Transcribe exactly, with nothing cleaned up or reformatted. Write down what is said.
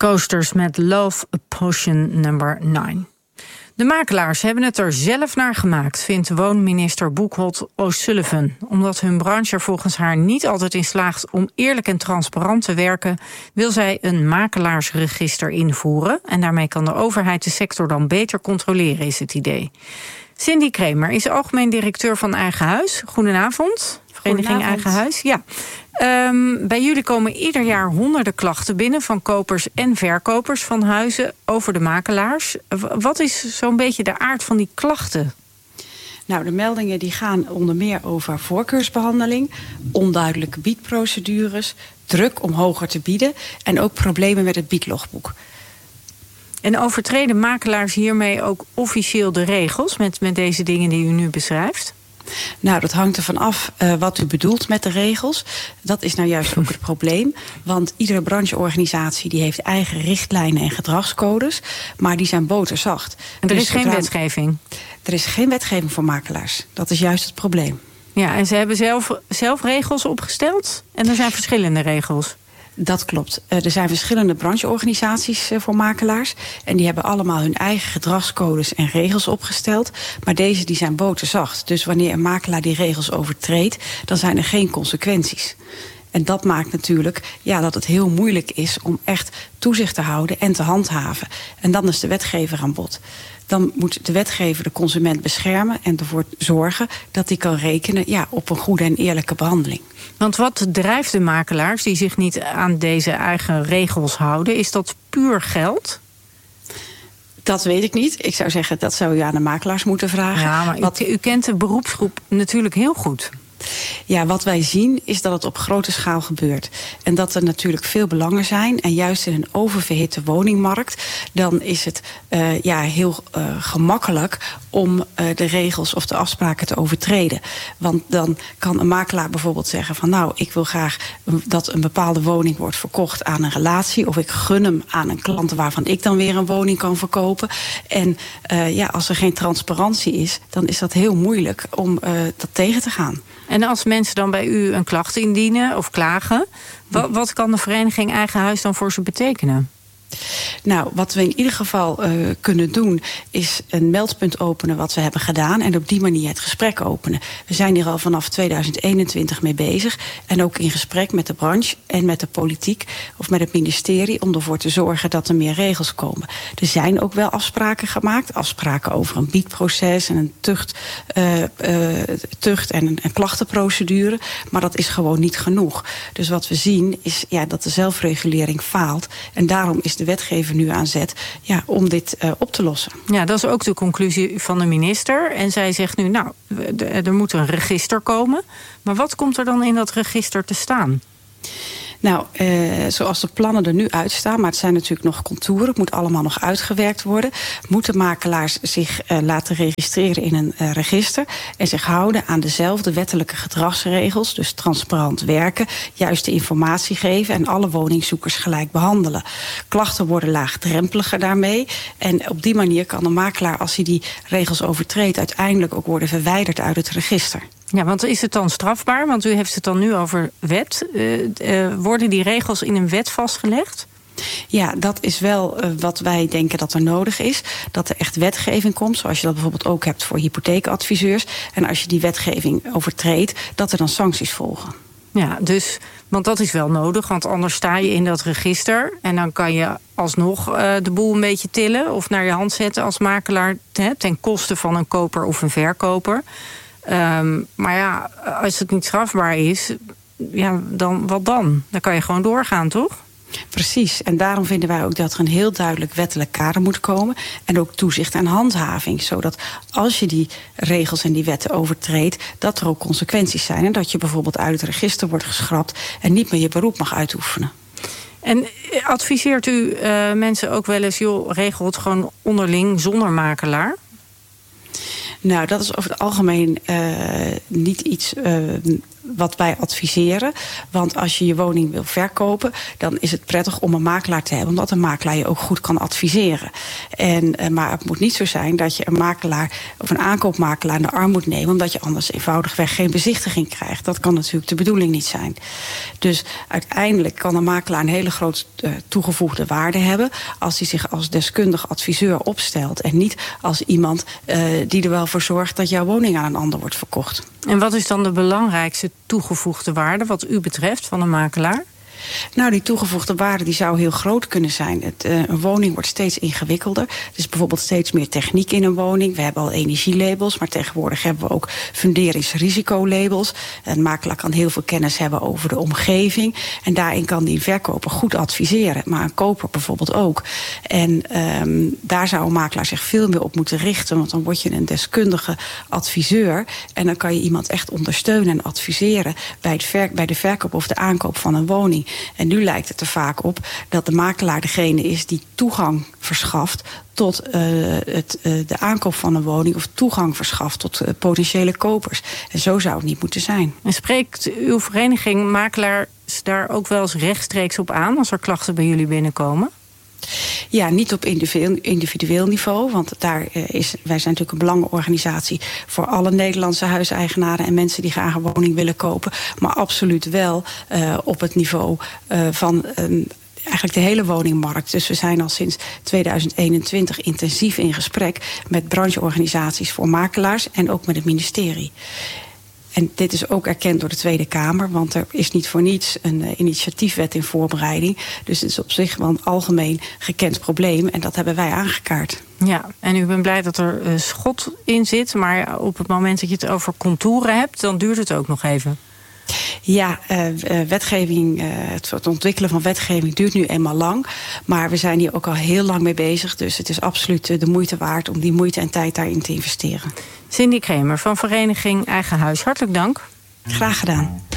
Coasters met Love Potion nummer nine. De makelaars hebben het er zelf naar gemaakt, vindt woonminister Boekholt O'Sullivan. Omdat hun branche er volgens haar niet altijd in slaagt om eerlijk en transparant te werken, wil zij een makelaarsregister invoeren. En daarmee kan de overheid de sector dan beter controleren, is het idee. Cindy Kremer is algemeen directeur van Eigen Huis. Goedenavond. Vereniging Eigen Huis. Ja. Um, bij jullie komen ieder jaar honderden klachten binnen van kopers en verkopers van huizen over de makelaars. Wat is zo'n beetje de aard van die klachten? Nou, de meldingen die gaan onder meer over voorkeursbehandeling, onduidelijke biedprocedures, druk om hoger te bieden en ook problemen met het biedlogboek. En overtreden makelaars hiermee ook officieel de regels met, met deze dingen die u nu beschrijft? Nou, dat hangt ervan af uh, wat u bedoelt met de regels. Dat is nou juist ook het probleem. Want iedere brancheorganisatie die heeft eigen richtlijnen en gedragscodes, maar die zijn boterzacht. En er dus is geen zodra... wetgeving? Er is geen wetgeving voor makelaars. Dat is juist het probleem. Ja, en ze hebben zelf, zelf regels opgesteld? En er zijn verschillende regels? Dat klopt. Er zijn verschillende brancheorganisaties voor makelaars. En die hebben allemaal hun eigen gedragscodes en regels opgesteld. Maar deze die zijn boterzacht. Dus wanneer een makelaar die regels overtreedt, dan zijn er geen consequenties. En dat maakt natuurlijk ja, dat het heel moeilijk is om echt toezicht te houden en te handhaven. En dan is de wetgever aan bod. Dan moet de wetgever de consument beschermen en ervoor zorgen dat hij kan rekenen ja, op een goede en eerlijke behandeling. Want wat drijft de makelaars die zich niet aan deze eigen regels houden? Is dat puur geld? Dat weet ik niet. Ik zou zeggen, dat zou u aan de makelaars moeten vragen. Ja, maar wat... u, u kent de beroepsgroep natuurlijk heel goed. Ja, wat wij zien is dat het op grote schaal gebeurt. En dat er natuurlijk veel belangen zijn. En juist in een oververhitte woningmarkt, dan is het uh, ja, heel uh, gemakkelijk om uh, de regels of de afspraken te overtreden. Want dan kan een makelaar bijvoorbeeld zeggen van nou, ik wil graag dat een bepaalde woning wordt verkocht aan een relatie. Of ik gun hem aan een klant waarvan ik dan weer een woning kan verkopen. En uh, ja, als er geen transparantie is, dan is dat heel moeilijk om uh, dat tegen te gaan. En als mensen dan bij u een klacht indienen of klagen, wat, wat kan de vereniging Eigen Huis dan voor ze betekenen? Nou, wat we in ieder geval uh, kunnen doen is een meldpunt openen wat we hebben gedaan en op die manier het gesprek openen. We zijn hier al vanaf tweeduizend eenentwintig mee bezig en ook in gesprek met de branche en met de politiek of met het ministerie om ervoor te zorgen dat er meer regels komen. Er zijn ook wel afspraken gemaakt, afspraken over een biedproces en een tucht, uh, uh, tucht en een, een klachtenprocedure, maar dat is gewoon niet genoeg. Dus wat we zien is ja, dat de zelfregulering faalt en daarom is de de wetgever nu aan zet ja, om dit uh, op te lossen. Ja, dat is ook de conclusie van de minister. En zij zegt nu, nou, er moet een register komen. Maar wat komt er dan in dat register te staan? Nou, eh, zoals de plannen er nu uitstaan, maar het zijn natuurlijk nog contouren, het moet allemaal nog uitgewerkt worden, moeten makelaars zich uh, laten registreren in een uh, register en zich houden aan dezelfde wettelijke gedragsregels, dus transparant werken, juiste informatie geven en alle woningzoekers gelijk behandelen. Klachten worden laagdrempeliger daarmee en op die manier kan de makelaar, als hij die regels overtreedt, uiteindelijk ook worden verwijderd uit het register. Ja, want is het dan strafbaar? Want u heeft het dan nu over wet. Uh, uh, worden die regels in een wet vastgelegd? Ja, dat is wel uh, wat wij denken dat er nodig is. Dat er echt wetgeving komt, zoals je dat bijvoorbeeld ook hebt voor hypotheekadviseurs. En als je die wetgeving overtreedt, dat er dan sancties volgen. Ja, dus, want dat is wel nodig, want anders sta je in dat register en dan kan je alsnog uh, de boel een beetje tillen of naar je hand zetten als makelaar hè, ten koste van een koper of een verkoper. Um, maar ja, als het niet strafbaar is, ja, dan wat dan? Dan kan je gewoon doorgaan, toch? Precies, en daarom vinden wij ook dat er een heel duidelijk wettelijk kader moet komen en ook toezicht en handhaving, zodat als je die regels en die wetten overtreedt, dat er ook consequenties zijn en dat je bijvoorbeeld uit het register wordt geschrapt en niet meer je beroep mag uitoefenen. En adviseert u uh, mensen ook wel eens, joh, regel het gewoon onderling zonder makelaar? Nou, dat is over het algemeen uh, niet iets uh, wat wij adviseren. Want als je je woning wil verkopen, dan is het prettig om een makelaar te hebben, omdat een makelaar je ook goed kan adviseren. En, uh, maar het moet niet zo zijn dat je een makelaar of een aankoopmakelaar in de arm moet nemen, omdat je anders eenvoudigweg geen bezichtiging krijgt. Dat kan natuurlijk de bedoeling niet zijn. Dus uiteindelijk kan een makelaar een hele grote uh, toegevoegde waarde hebben als hij zich als deskundig adviseur opstelt en niet als iemand uh, die er wel voor zorgt dat jouw woning aan een ander wordt verkocht. En wat is dan de belangrijkste toegevoegde waarde wat u betreft van een makelaar? Nou, die toegevoegde waarde die zou heel groot kunnen zijn. Het, uh, een woning wordt steeds ingewikkelder. Er is bijvoorbeeld steeds meer techniek in een woning. We hebben al energielabels, maar tegenwoordig hebben we ook funderingsrisicolabels. Een makelaar kan heel veel kennis hebben over de omgeving. En daarin kan die verkoper goed adviseren. Maar een koper bijvoorbeeld ook. En um, daar zou een makelaar zich veel meer op moeten richten. Want dan word je een deskundige adviseur. En dan kan je iemand echt ondersteunen en adviseren bij, het ver- bij de verkoop of de aankoop van een woning. En nu lijkt het er vaak op dat de makelaar degene is die toegang verschaft tot uh, het, uh, de aankoop van een woning of toegang verschaft tot uh, potentiële kopers. En zo zou het niet moeten zijn. En spreekt uw vereniging makelaars daar ook wel eens rechtstreeks op aan als er klachten bij jullie binnenkomen? Ja, niet op individueel niveau, want daar is, wij zijn natuurlijk een belangenorganisatie voor alle Nederlandse huiseigenaren en mensen die graag een woning willen kopen, maar absoluut wel uh, op het niveau uh, van um, eigenlijk de hele woningmarkt. Dus we zijn al sinds tweeduizend eenentwintig intensief in gesprek met brancheorganisaties voor makelaars en ook met het ministerie. En dit is ook erkend door de Tweede Kamer, want er is niet voor niets een uh, initiatiefwet in voorbereiding. Dus het is op zich wel een algemeen gekend probleem en dat hebben wij aangekaart. Ja, en u bent blij dat er uh, schot in zit, maar op het moment dat je het over contouren hebt, dan duurt het ook nog even. Ja, uh, wetgeving, uh, het, het ontwikkelen van wetgeving duurt nu eenmaal lang. Maar we zijn hier ook al heel lang mee bezig. Dus het is absoluut uh, de moeite waard om die moeite en tijd daarin te investeren. Cindy Kremer van vereniging Eigen Huis, hartelijk dank. Graag gedaan.